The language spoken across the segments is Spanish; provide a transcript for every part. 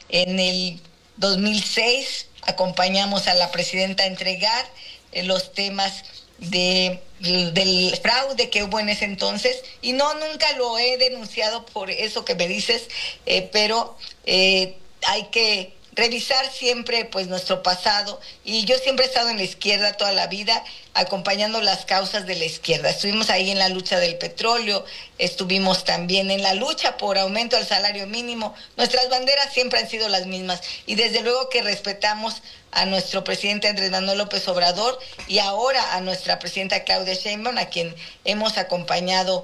En el 2006 acompañamos a la presidenta a entregar los temas del fraude que hubo en ese entonces, y nunca lo he denunciado por eso que me dices, pero hay que revisar siempre pues nuestro pasado, y yo siempre he estado en la izquierda toda la vida, acompañando las causas de la izquierda. Estuvimos ahí en la lucha del petróleo, estuvimos también en la lucha por aumento al salario mínimo. Nuestras banderas siempre han sido las mismas, y desde luego que respetamos a nuestro presidente Andrés Manuel López Obrador y ahora a nuestra presidenta Claudia Sheinbaum, a quien hemos acompañado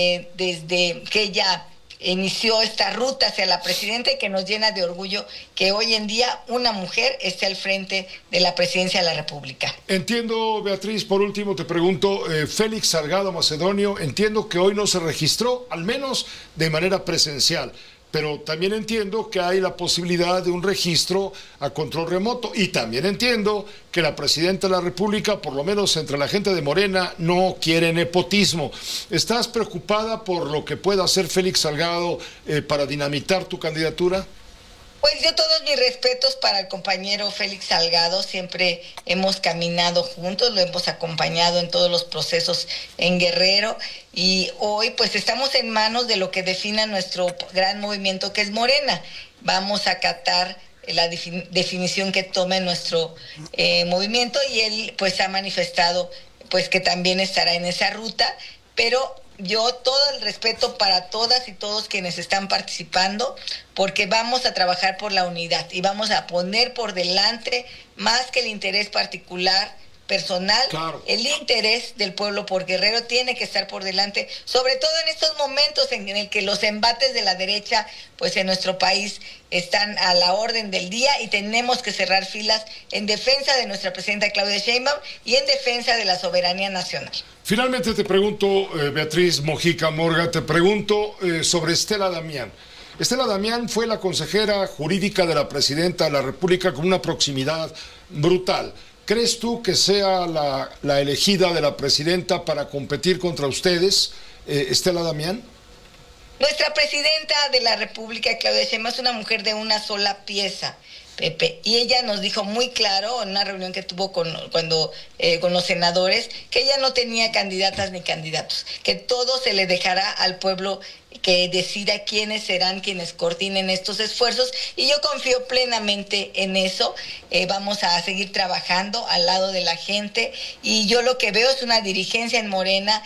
desde que ella inició esta ruta hacia la presidenta, y que nos llena de orgullo que hoy en día una mujer esté al frente de la presidencia de la República. Entiendo, Beatriz, por último te pregunto, Félix Salgado Macedonio, entiendo que hoy no se registró, al menos de manera presencial, pero también entiendo que hay la posibilidad de un registro a control remoto, y también entiendo que la presidenta de la República, por lo menos entre la gente de Morena, no quiere nepotismo. ¿Estás preocupada por lo que pueda hacer Félix Salgado para dinamitar tu candidatura? Pues yo todos mis respetos para el compañero Félix Salgado, siempre hemos caminado juntos, lo hemos acompañado en todos los procesos en Guerrero, y hoy pues estamos en manos de lo que defina nuestro gran movimiento, que es Morena. Vamos a acatar la definición que tome nuestro movimiento, y él pues ha manifestado pues que también estará en esa ruta, pero yo todo el respeto para todas y todos quienes están participando, porque vamos a trabajar por la unidad y vamos a poner por delante, más que el interés particular, personal, claro, el interés del pueblo por Guerrero tiene que estar por delante, sobre todo en estos momentos en el que los embates de la derecha pues en nuestro país están a la orden del día, y tenemos que cerrar filas en defensa de nuestra presidenta Claudia Sheinbaum y en defensa de la soberanía nacional. Finalmente te pregunto, Beatriz Mojica Morga, te pregunto sobre Estela Damián. Estela Damián fue la consejera jurídica de la presidenta de la República con una proximidad brutal. ¿Crees tú que sea la elegida de la presidenta para competir contra ustedes, Estela Damián? Nuestra presidenta de la República, Claudia Sheinbaum, es una mujer de una sola pieza, Pepe, y ella nos dijo muy claro en una reunión que tuvo con los senadores, que ella no tenía candidatas ni candidatos, que todo se le dejará al pueblo que decida quiénes serán quienes coordinen estos esfuerzos, y yo confío plenamente en eso. Vamos a seguir trabajando al lado de la gente, y yo lo que veo es una dirigencia en Morena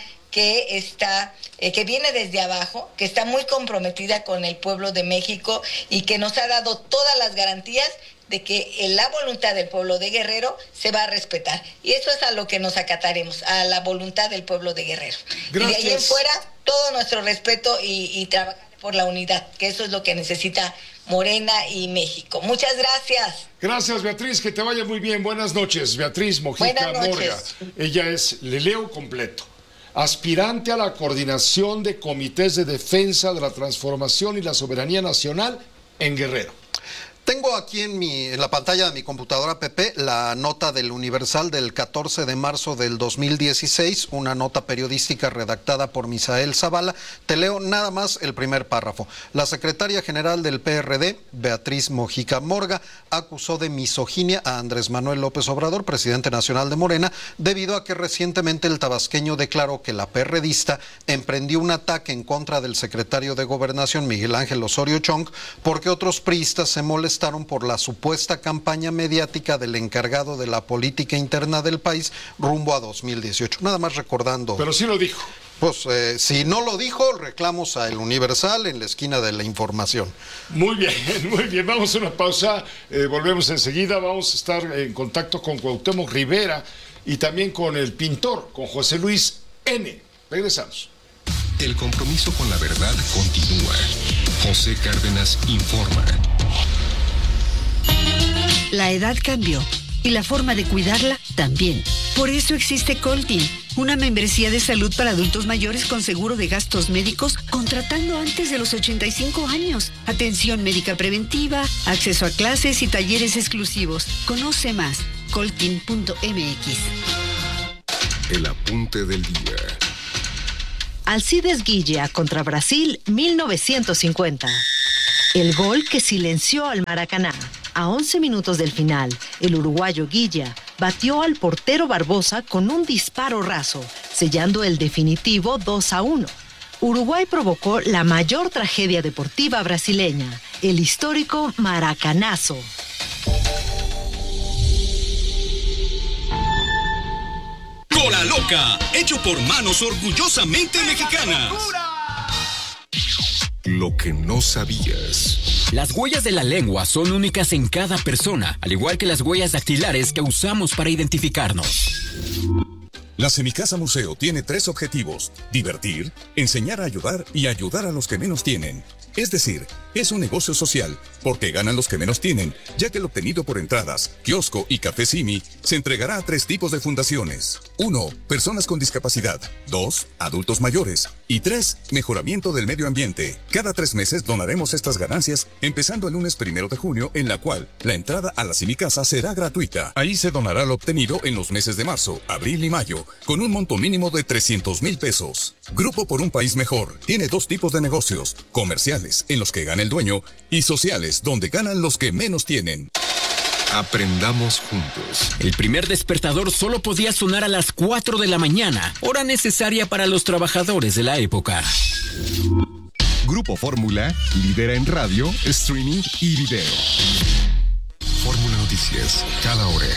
que viene desde abajo, que está muy comprometida con el pueblo de México, y que nos ha dado todas las garantías de que la voluntad del pueblo de Guerrero se va a respetar, y eso es a lo que nos acataremos, a la voluntad del pueblo de Guerrero. Gracias. Y de ahí en fuera, todo nuestro respeto y trabajar por la unidad, que eso es lo que necesita Morena y México. Muchas gracias. Gracias, Beatriz, que te vaya muy bien. Buenas noches, Beatriz Mojica Morga. Ella es, le leo completo, aspirante a la coordinación de comités de defensa de la transformación y la soberanía nacional en Guerrero. Tengo aquí en la pantalla de mi computadora, Pepe, la nota del Universal del 14 de marzo del 2016, una nota periodística redactada por Misael Zavala. Te leo nada más el primer párrafo. La secretaria general del PRD, Beatriz Mojica Morga, acusó de misoginia a Andrés Manuel López Obrador, presidente nacional de Morena, debido a que recientemente el tabasqueño declaró que la perredista emprendió un ataque en contra del secretario de Gobernación, Miguel Ángel Osorio Chong, porque otros priistas se molestaron por la supuesta campaña mediática del encargado de la política interna del país rumbo a 2018. Nada más recordando. Pero sí lo dijo. Pues si no lo dijo, reclamos a El Universal en la esquina de la información. Muy bien, muy bien. Vamos a una pausa, volvemos enseguida. Vamos a estar en contacto con Cuauhtémoc Rivera y también con el pintor, con José Luis N. Regresamos. El compromiso con la verdad continúa. José Cárdenas informa. La edad cambió y la forma de cuidarla también. Por eso existe Coltin, una membresía de salud para adultos mayores con seguro de gastos médicos contratando antes de los 85 años. Atención médica preventiva, acceso a clases y talleres exclusivos. Conoce más, coltin.mx. El apunte del día. Alcides Guilla contra Brasil, 1950. El gol que silenció al Maracaná. A 11 minutos del final, el uruguayo Guilla batió al portero Barbosa con un disparo raso, sellando el definitivo 2-1. Uruguay provocó la mayor tragedia deportiva brasileña, el histórico Maracanazo. Cola Loca, hecho por manos orgullosamente mexicanas. Lo que no sabías. Las huellas de la lengua son únicas en cada persona, al igual que las huellas dactilares que usamos para identificarnos. La Semicasa Museo tiene 3 objetivos: divertir, enseñar a ayudar y ayudar a los que menos tienen. Es decir, es un negocio social, porque ganan los que menos tienen, ya que el obtenido por entradas, kiosco y café Simi se entregará a 3 tipos de fundaciones. 1. Personas con discapacidad. 2. Adultos mayores. Y 3. Mejoramiento del medio ambiente. Cada 3 meses donaremos estas ganancias, empezando el lunes 1 de junio, en la cual la entrada a la Semicasa será gratuita. Ahí se donará lo obtenido en los meses de marzo, abril y mayo, con un monto mínimo de 300,000 pesos. Grupo por un País Mejor tiene 2 tipos de negocios: comerciales, en los que gana el dueño, y sociales, donde ganan los que menos tienen. Aprendamos juntos. El primer despertador solo podía sonar a las 4 de la mañana, hora necesaria para los trabajadores de la época. Grupo Fórmula lidera en radio, streaming y video. Fórmula Noticias, cada hora.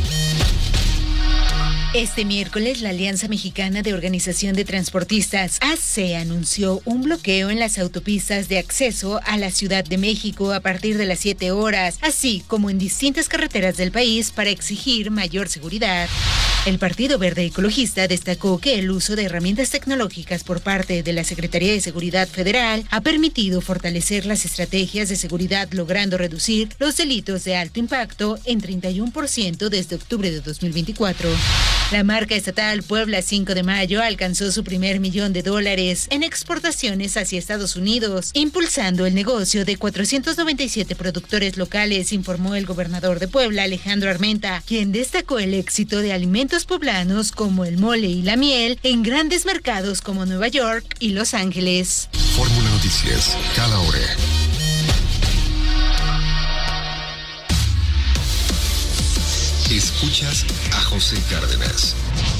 Este miércoles, la Alianza Mexicana de Organización de Transportistas, ACE, anunció un bloqueo en las autopistas de acceso a la Ciudad de México a partir de las 7 horas, así como en distintas carreteras del país para exigir mayor seguridad. El Partido Verde Ecologista destacó que el uso de herramientas tecnológicas por parte de la Secretaría de Seguridad Federal ha permitido fortalecer las estrategias de seguridad, logrando reducir los delitos de alto impacto en 31% desde octubre de 2024. La marca estatal Puebla 5 de Mayo alcanzó su primer $1,000,000 en exportaciones hacia Estados Unidos, impulsando el negocio de 497 productores locales, informó el gobernador de Puebla, Alejandro Armenta, quien destacó el éxito de alimentos poblanos como el mole y la miel en grandes mercados como Nueva York y Los Ángeles. Fórmula Noticias, cada hora. Escuchas a José Cárdenas.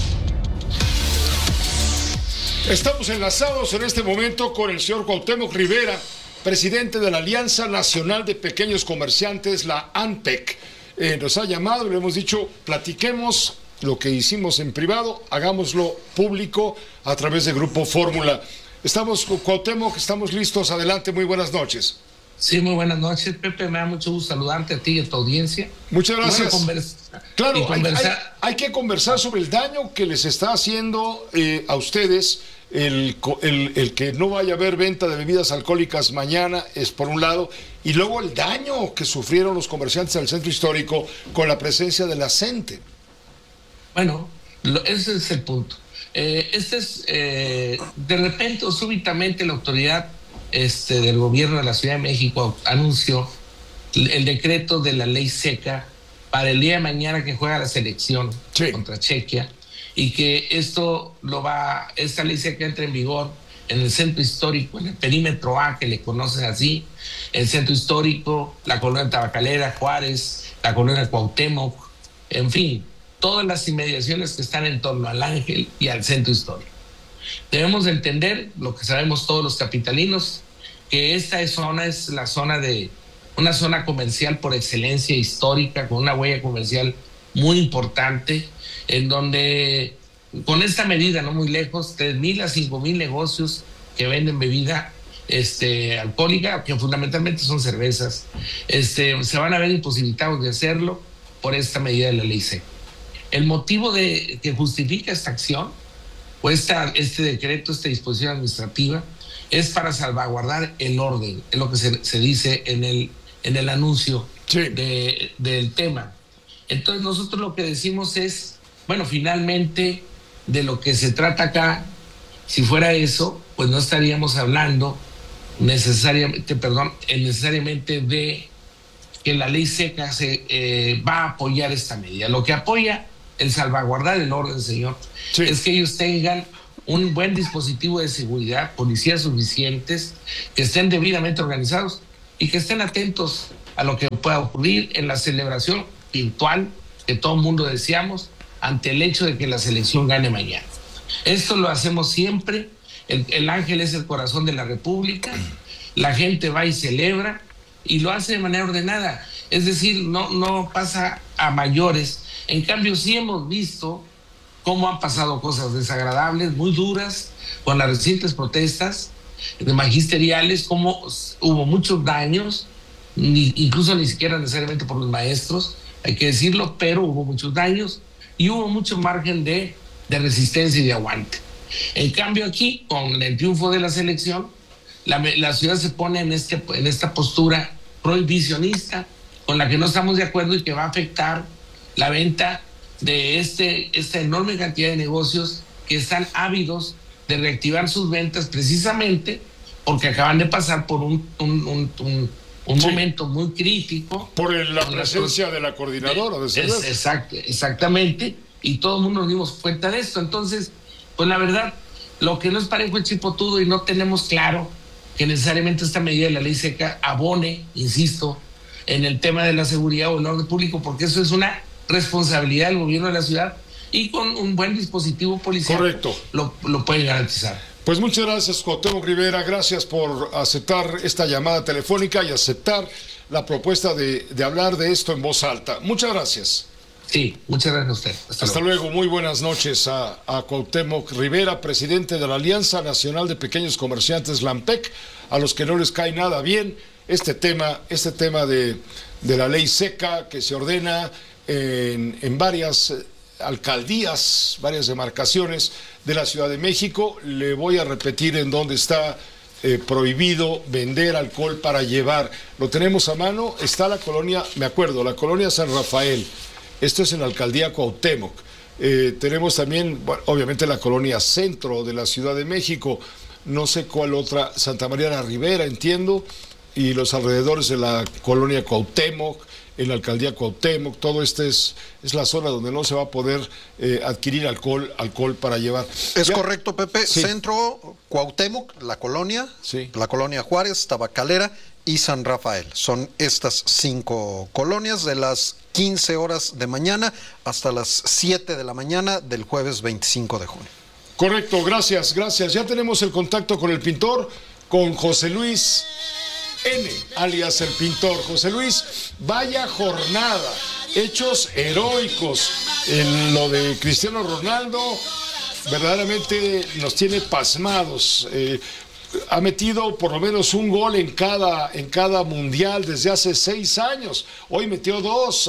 Estamos enlazados en este momento con el señor Cuauhtémoc Rivera, presidente de la Alianza Nacional de Pequeños Comerciantes, la ANPEC. Nos ha llamado y le hemos dicho, platiquemos lo que hicimos en privado, hagámoslo público a través de Grupo Fórmula. Estamos, Cuauhtémoc, estamos listos. Adelante, muy buenas noches. Sí, muy buenas noches, Pepe. Me da mucho gusto saludarte a ti y a tu audiencia. Muchas gracias. Claro, hay que conversar sobre el daño que les está haciendo a ustedes el que no vaya a haber venta de bebidas alcohólicas mañana, es por un lado, y luego el daño que sufrieron los comerciantes del centro histórico con la presencia de la CENTE. Bueno, ese es el punto. De repente o súbitamente la autoridad del gobierno de la Ciudad de México anunció el decreto de la ley seca para el día de mañana que juega la selección contra Chequia, y que esta ley seca entra en vigor en el centro histórico, en el perímetro A, que le conocen así, el centro histórico, la colonia Tabacalera, Juárez, la colonia Cuauhtémoc, en fin, todas las inmediaciones que están en torno al Ángel y al centro histórico. Debemos entender, lo que sabemos todos los capitalinos, que esta zona es una zona comercial por excelencia histórica, con una huella comercial muy importante, en donde con esta medida, no muy lejos, 3,000 a 5,000 negocios que venden bebida alcohólica, que fundamentalmente son cervezas, se van a ver imposibilitados de hacerlo por esta medida de la ley seca. El motivo que justifica esta acción o este decreto, esta disposición administrativa, es para salvaguardar el orden, es lo que se dice en el anuncio del tema. Entonces nosotros lo que decimos es, bueno, finalmente de lo que se trata acá, si fuera eso, pues no estaríamos hablando necesariamente de que la ley seca va a apoyar esta medida. Lo que apoya el salvaguardar el orden, señor, es que ellos tengan un buen dispositivo de seguridad, policías suficientes, que estén debidamente organizados y que estén atentos a lo que pueda ocurrir en la celebración virtual que todo el mundo deseamos ante el hecho de que la selección gane mañana. Esto lo hacemos siempre. El Ángel es el corazón de la República. La gente va y celebra y lo hace de manera ordenada. Es decir, no pasa a mayores. En cambio, sí hemos visto cómo han pasado cosas desagradables, muy duras, con las recientes protestas magisteriales, cómo hubo muchos daños, incluso ni siquiera necesariamente por los maestros, hay que decirlo, pero hubo muchos daños y hubo mucho margen de resistencia y de aguante. En cambio aquí, con el triunfo de la selección, la ciudad se pone en esta postura prohibicionista, con la que no estamos de acuerdo y que va a afectar la venta de esta enorme cantidad de negocios que están ávidos de reactivar sus ventas precisamente porque acaban de pasar por un momento muy crítico. Por la presencia de la coordinadora de seguridad. Exactamente, y todo el mundo nos dimos cuenta de esto. Entonces, pues la verdad, lo que no es parejo es chipotudo y no tenemos claro que necesariamente esta medida de la ley seca abone, insisto, en el tema de la seguridad o el orden público, porque eso es una responsabilidad del gobierno de la ciudad y con un buen dispositivo policial. Correcto. Lo pueden garantizar. Pues muchas gracias, Cuauhtémoc Rivera, gracias por aceptar esta llamada telefónica y aceptar la propuesta de hablar de esto en voz alta. Muchas gracias. Sí, muchas gracias a usted. Hasta luego. Muy buenas noches a Cuauhtémoc Rivera, presidente de la Alianza Nacional de Pequeños Comerciantes, LAMPEC, a los que no les cae nada bien este tema de la ley seca que se ordena en varias alcaldías, varias demarcaciones de la Ciudad de México. Le voy a repetir en dónde está prohibido vender alcohol para llevar. Lo tenemos a mano, está la colonia, me acuerdo, la colonia San Rafael. Esto es en la alcaldía Cuauhtémoc. Tenemos también, bueno, obviamente, la colonia Centro de la Ciudad de México. No sé cuál otra, Santa María la Ribera, entiendo, y los alrededores de la colonia Cuauhtémoc, en la alcaldía Cuauhtémoc. Todo es la zona donde no se va a poder adquirir alcohol para llevar. Es correcto, Pepe. Sí. Centro, Cuauhtémoc, la colonia Juárez, Tabacalera y San Rafael. Son estas 5 colonias de las 15 horas de mañana hasta las 7 de la mañana del jueves 25 de junio. Correcto, gracias. Ya tenemos el contacto con el pintor, con José Luis N., alias el pintor. José Luis, vaya jornada, hechos heroicos en lo de Cristiano Ronaldo, verdaderamente nos tiene pasmados. Ha metido por lo menos un gol en cada mundial desde hace 6 años. Hoy metió 2,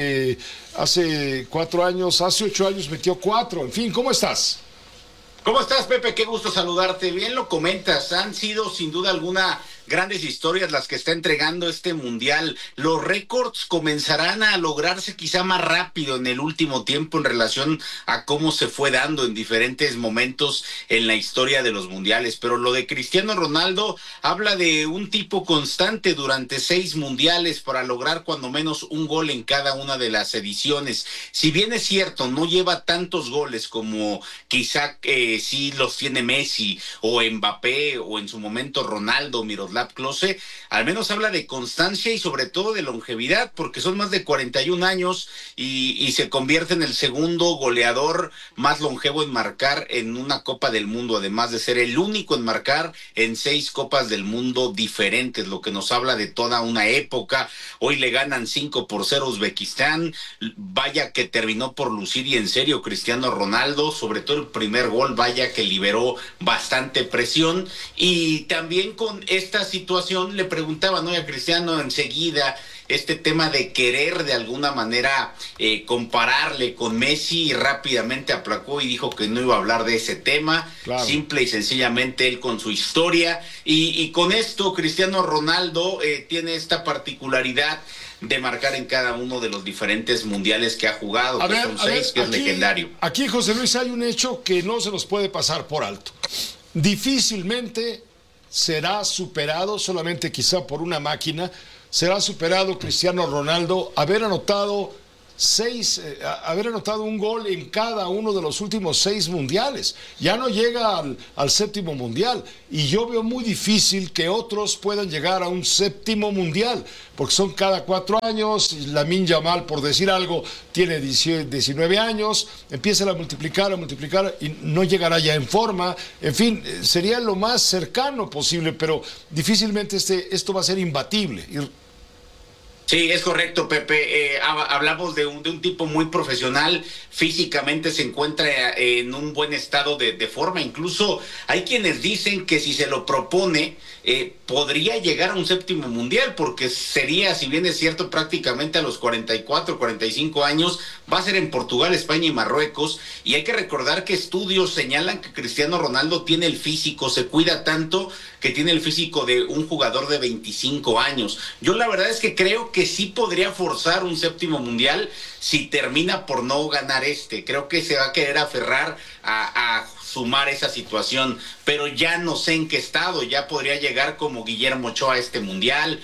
hace 4 años, hace 8 años metió 4. En fin, ¿cómo estás? ¿Cómo estás, Pepe? Qué gusto saludarte. Bien lo comentas, han sido sin duda alguna grandes historias las que está entregando este mundial. Los récords comenzarán a lograrse quizá más rápido en el último tiempo en relación a cómo se fue dando en diferentes momentos en la historia de los mundiales. Pero lo de Cristiano Ronaldo habla de un tipo constante durante 6 mundiales para lograr cuando menos un gol en cada una de las ediciones. Si bien es cierto, no lleva tantos goles como quizá sí los tiene Messi o Mbappé o en su momento Ronaldo, Miroslav Klose, al menos habla de constancia y sobre todo de longevidad, porque son más de 41 años y se convierte en el segundo goleador más longevo en marcar en una Copa del Mundo, además de ser el único en marcar en 6 Copas del Mundo diferentes, lo que nos habla de toda una época. Hoy le ganan 5-0 a Uzbekistán, vaya que terminó por lucir y en serio Cristiano Ronaldo, sobre todo el primer gol, vaya que liberó bastante presión. Y también con esta situación le preguntaban hoy a Cristiano enseguida este tema de querer de alguna manera compararle con Messi, y rápidamente aplacó y dijo que no iba a hablar de ese tema. Claro. Simple y sencillamente él con su historia y con esto Cristiano Ronaldo tiene esta particularidad de marcar en cada uno de los diferentes mundiales que ha jugado, son 6, que es legendario. Aquí, José Luis, hay un hecho que no se nos puede pasar por alto. Difícilmente será superado, solamente quizá por una máquina, será superado Cristiano Ronaldo, haber anotado haber anotado un gol en cada uno de los últimos 6 mundiales. Ya no llega al séptimo mundial, y yo veo muy difícil que otros puedan llegar a un séptimo mundial, porque son cada 4 años. Lamine Yamal, por decir algo, tiene 19 años, empieza a multiplicar y no llegará ya en forma. En fin, sería lo más cercano posible, pero difícilmente esto va a ser imbatible. Sí, es correcto, Pepe. Hablamos de un tipo muy profesional, físicamente se encuentra en un buen estado de forma. Incluso hay quienes dicen que si se lo propone, podría llegar a un séptimo mundial, porque sería, si bien es cierto, prácticamente a los 44, 45 años, va a ser en Portugal, España y Marruecos. Y hay que recordar que estudios señalan que Cristiano Ronaldo tiene el físico, se cuida tanto que tiene el físico de un jugador de 25 años. Yo la verdad es que creo que sí podría forzar un séptimo mundial si termina por no ganar este. Creo que se va a querer aferrar a sumar esa situación, pero ya no sé en qué estado. Ya podría llegar como Guillermo Ochoa a este mundial,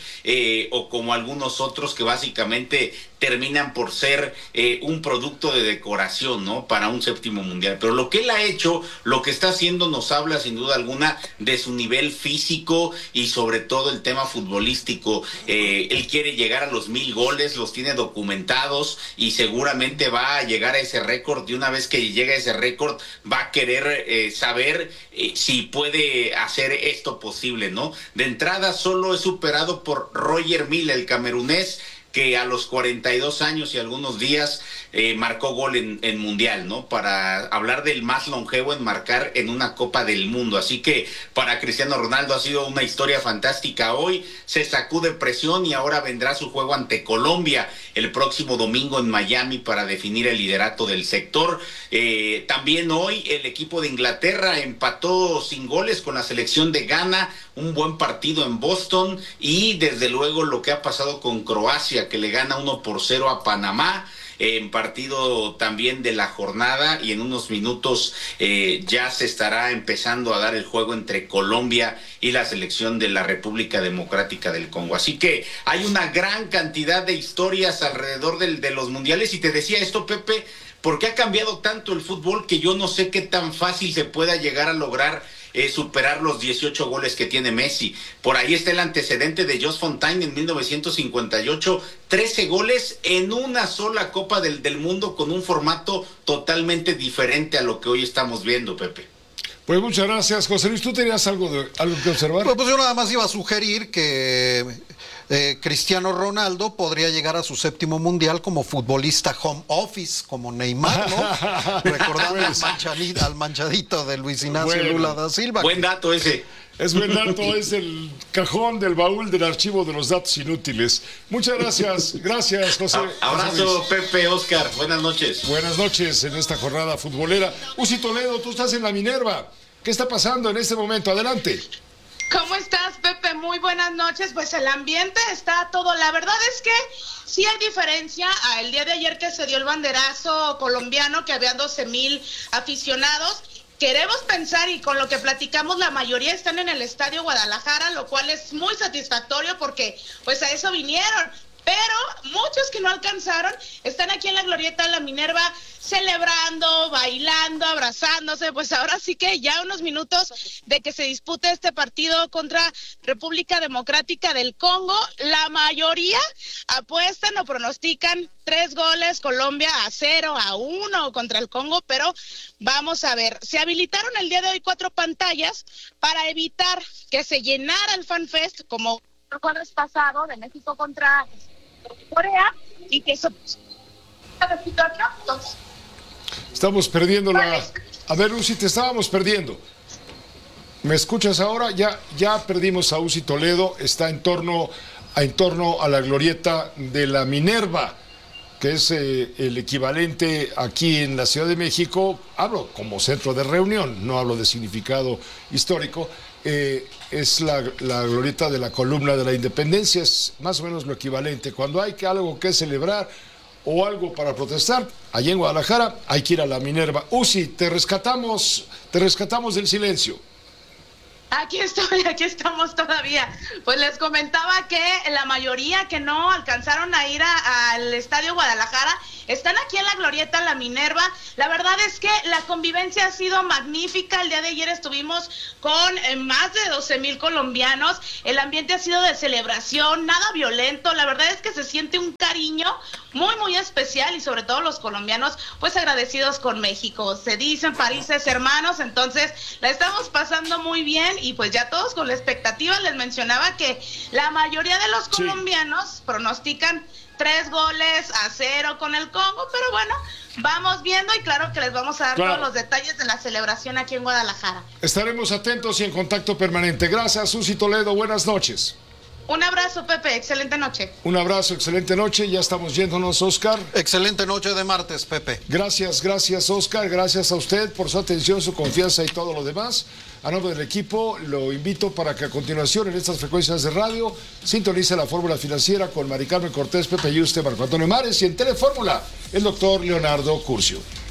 o como algunos otros que básicamente terminan por ser un producto de decoración, ¿no?, para un séptimo mundial. Pero lo que él ha hecho, lo que está haciendo, nos habla sin duda alguna de su nivel físico y sobre todo el tema futbolístico. Él quiere llegar a los 1000 goles, los tiene documentados, y seguramente va a llegar a ese récord. Y una vez que llegue a ese récord, va a querer saber si puede hacer esto posible, ¿no? De entrada, solo es superado por Roger Milla, el camerunés, que a los 42 años y algunos días marcó gol en Mundial, ¿no? Para hablar del más longevo en marcar en una Copa del Mundo. Así que para Cristiano Ronaldo ha sido una historia fantástica. Hoy se sacude presión y ahora vendrá su juego ante Colombia el próximo domingo en Miami para definir el liderato del sector. También hoy el equipo de Inglaterra empató sin goles con la selección de Ghana, un buen partido en Boston, y desde luego lo que ha pasado con Croacia, que le gana 1-0 a Panamá, en partido también de la jornada, y en unos minutos ya se estará empezando a dar el juego entre Colombia y la selección de la República Democrática del Congo. Así que hay una gran cantidad de historias alrededor de los mundiales, y te decía esto, Pepe, porque ha cambiado tanto el fútbol que yo no sé qué tan fácil se pueda llegar a lograr superar los 18 goles que tiene Messi. Por ahí está el antecedente de Jos Fontaine en 1958, 13 goles en una sola Copa del Mundo, con un formato totalmente diferente a lo que hoy estamos viendo, Pepe. Pues muchas gracias, José Luis. ¿Tú tenías algo que observar? Pues yo nada más iba a sugerir que Cristiano Ronaldo podría llegar a su séptimo mundial como futbolista home office, como Neymar, ¿no? Recordando al manchadito de Luis Ignacio Lula da Silva. Buen dato ese. Es buen dato, es el cajón del baúl del archivo de los datos inútiles. Muchas gracias. Gracias, José. Abrazo, Pepe, Oscar. Buenas noches. Buenas noches en esta jornada futbolera. Uzi Toledo, tú estás en la Minerva. ¿Qué está pasando en este momento? Adelante. ¿Cómo estás, Pepe? Muy buenas noches. Pues el ambiente está todo. La verdad es que sí hay diferencia al día de ayer que se dio el banderazo colombiano, que había 12,000 aficionados. Queremos pensar, y con lo que platicamos, la mayoría están en el Estadio Guadalajara, lo cual es muy satisfactorio porque pues a eso vinieron. Pero muchos que no alcanzaron están aquí en la glorieta de la Minerva celebrando, bailando, abrazándose. Pues ahora sí que ya unos minutos de que se dispute este partido contra República Democrática del Congo. La mayoría apuestan o pronostican 3 goles, Colombia a 0-1 contra el Congo, pero vamos a ver. Se habilitaron el día de hoy 4 pantallas para evitar que se llenara el FanFest, como el jueves pasado de México contra Corea, y que eso estamos perdiendo la... A ver, Uzi, te estábamos perdiendo. ¿Me escuchas ahora? Ya perdimos a Uzi Toledo. Está en torno a la glorieta de la Minerva, que es el equivalente aquí en la Ciudad de México. Hablo como centro de reunión, no hablo de significado histórico. Es la glorieta de la columna de la Independencia, es más o menos lo equivalente. Cuando hay algo que celebrar o algo para protestar, allá en Guadalajara hay que ir a la Minerva. Uzi, te rescatamos del silencio. Aquí estamos todavía. Pues les comentaba que la mayoría que no alcanzaron a ir al Estadio Guadalajara están aquí en la Glorieta La Minerva. La verdad es que la convivencia ha sido magnífica. El día de ayer estuvimos con más de 12,000 colombianos. El ambiente ha sido de celebración, nada violento. La verdad es que se siente un cariño muy, muy especial y sobre todo los colombianos, pues agradecidos con México. Se dicen países hermanos, entonces la estamos pasando muy bien y pues ya todos con la expectativa. Les mencionaba que la mayoría de los colombianos pronostican 3-0 con el Congo, pero bueno, vamos viendo y claro que les vamos a dar todos los detalles de la celebración aquí en Guadalajara. Estaremos atentos y en contacto permanente. Gracias, Susi Toledo, buenas noches. Un abrazo, Pepe, excelente noche. Un abrazo, excelente noche, ya estamos yéndonos, Oscar. Excelente noche de martes, Pepe. Gracias, Oscar, gracias a usted por su atención, su confianza y todo lo demás. A nombre del equipo, lo invito para que a continuación en estas frecuencias de radio sintonice la Fórmula Financiera con Mari Carmen Cortés, Pepe Yuste, Marco Antonio Mares y en Telefórmula, el doctor Leonardo Curcio.